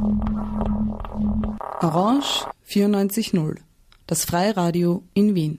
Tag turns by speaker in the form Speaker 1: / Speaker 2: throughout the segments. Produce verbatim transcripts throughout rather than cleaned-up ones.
Speaker 1: Orange vierundneunzig Komma null, das Freiradio in Wien.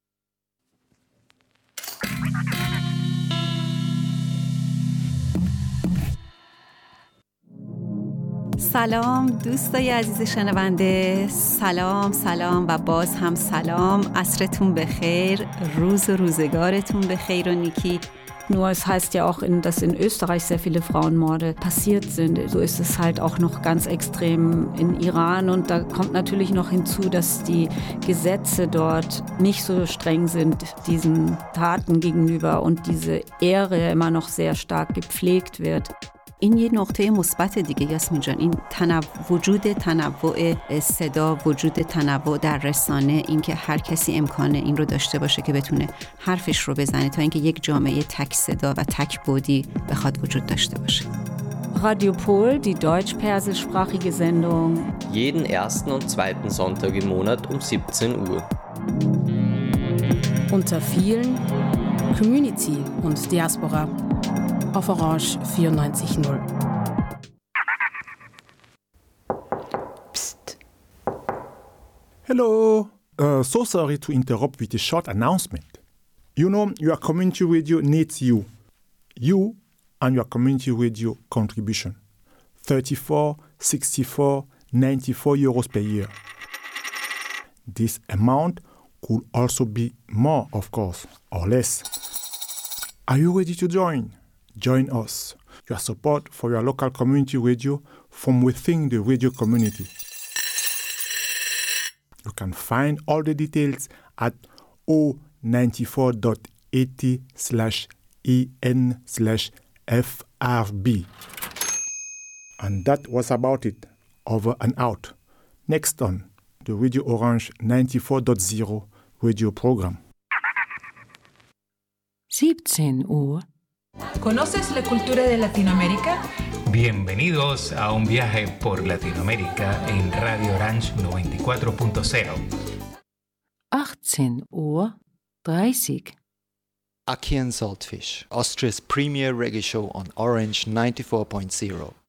Speaker 2: سلام دوستای عزیز شنونده، سلام سلام و باز هم سلام. عصرتون بخیر، روز و روزگارتون بخیر و نیکی.
Speaker 3: Nur es heißt ja auch, in, dass in Österreich sehr viele Frauenmorde passiert sind. So ist es halt auch noch ganz extrem in Iran. Und da kommt natürlich noch hinzu, dass die Gesetze dort nicht so streng sind diesen Taten gegenüber und diese Ehre immer noch sehr stark gepflegt wird.
Speaker 2: این یه نقطه مثبت دیگه یاسمین جان، این تنوع، وجود تنوع صدا، وجود تنوع در رسانه، اینکه هر کسی امکانه این رو داشته باشه که بتونه حرفش رو بزنه تا اینکه یک جامعه تک صدا و تک بودی بخواد وجود داشته باشه.
Speaker 3: Radio Pol, die deutsch-persischsprachige Sendung.
Speaker 4: Jeden ersten und zweiten Sonntag im Monat um siebzehn Uhr.
Speaker 1: Unter vielen Community und Diaspora. Auf Orange vierundneunzig Komma null.
Speaker 5: Psst. Hello. Uh, so sorry to interrupt with a short announcement. You know, your community radio needs you. You and your community radio contribution. thirty-four, sixty-four, ninety-four euros per year. This amount could also be more, of course, or less. Are you ready to join? Join us. Your support for your local community radio from within the radio community. You can find all the details at o ninety-four dot eighty slash en slash frb. And that was about it. Over and out. Next on the Radio Orange ninety-four point zero radio program.
Speaker 3: siebzehn Uhr.
Speaker 6: ¿Conoces la cultura de Latinoamérica?
Speaker 7: Bienvenidos a un viaje por Latinoamérica en Radio Orange noventa y cuatro punto cero.
Speaker 3: achtzehn Uhr dreißig.
Speaker 8: Aki and Saltfish, Austria's premier reggae show on Orange ninety-four point zero.